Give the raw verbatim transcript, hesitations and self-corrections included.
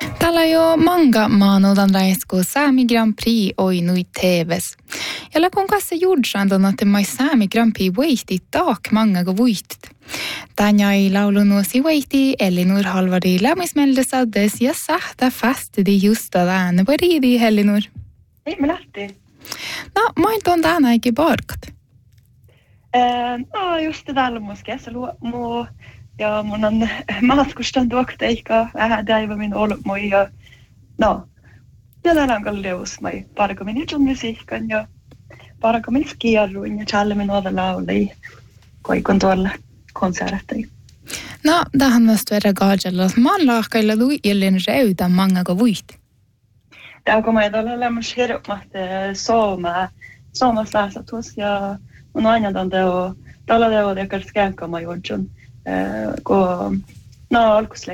Täällä on jo manga maanodan räisku Sami Grand Prix oi nui T V:s. Ja lakon kanssa juursanton, että mai Sami Grand Prix voitti taak manga go voitit. Tanja ei laulunuosi voitti Elinor Halvari lämmismeldesades ja sähtä fastidi justa tänne. Vad är det, Elinor? Ei, me lähti. No, maint on tänä eikä barkat. Eh, no, just det där måske. Så lo mo ja mun on matkustan dokteika vähän daiva min ollut moi ja no. Tällä on kalleus mai parko min itse musiikan ja parko min skierruin ja challe min oda lauli. Koi kon tuolla konsertti. No, tähän musta vera gaajalla. Man laakailla lui illen reuta manga go voit. Tää kun mä tuolla lämmäs hirveästi sooma sooma slaasatus ja mun aina tanteo tällä teo de karskenka mai onjon. Eh, ko no alkusle